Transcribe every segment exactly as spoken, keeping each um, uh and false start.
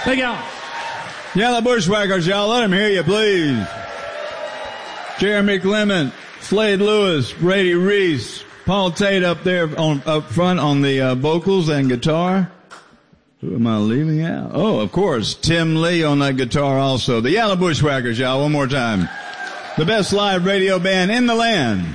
Take it out. Yeah, the Bushwhackers, y'all. Let them hear you, please. Jeremy Clement, Slade Lewis, Brady Reese, Paul Tate up there on, up front on the uh, vocals and guitar. Who am I leaving out? Oh, of course, Tim Lee on that guitar also. The Yellow Bushwhackers, y'all, one more time. The best live radio band in the land.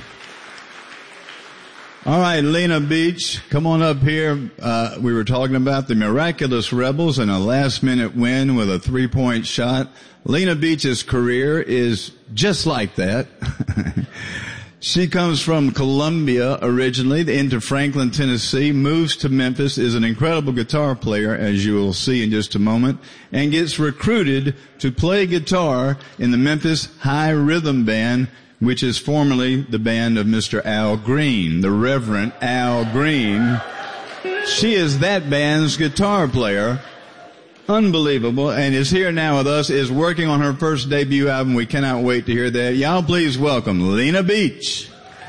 All right, Lena Beach, come on up here. Uh, we were talking about the Miraculous Rebels and a last-minute win with a three-point shot. Lena Beach's career is just like that. She comes from Columbia originally, into Franklin, Tennessee, moves to Memphis, is an incredible guitar player, as you will see in just a moment, and gets recruited to play guitar in the Memphis High Rhythm Band, which is formerly the band of Mister Al Green, the Reverend Al Green. She is that band's guitar player. Unbelievable, and is here now with us, is working on her first debut album. We cannot wait to hear that. Y'all please welcome Lena Beach.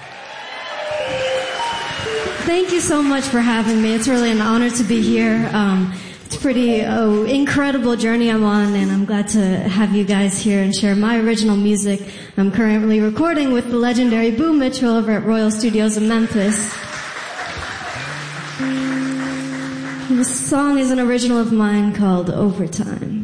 Thank you so much for having me. It's really an honor to be here. Um, it's a pretty oh, incredible journey I'm on, and I'm glad to have you guys here and share my original music. I'm currently recording with the legendary Boo Mitchell over at Royal Studios in Memphis. This song is an original of mine called Overtime.